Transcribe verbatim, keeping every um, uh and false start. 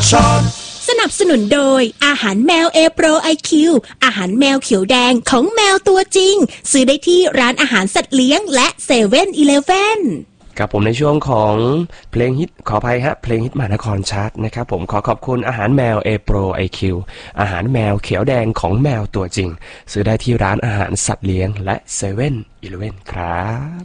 Shot สนับสนุนโดยอาหารแมวเอโปรไอคิวอาหารแมวเขียวแดงของแมวตัวจริงซื้อได้ที่ร้านอาหารสัตว์เลี้ยงและเซเว่นอีเลฟเว่นกับผมในช่วงของเพลงฮิตขออภัยฮะเพลงฮิตมหานครชาร์ตนะครับผมขอขอบคุณอาหารแมวเอโปรไอคิวอาหารแมวเขียวแดงของแมวตัวจริงซื้อได้ที่ร้านอาหารสัตว์เลี้ยงและเซเว่นอีเลฟเว่นครับ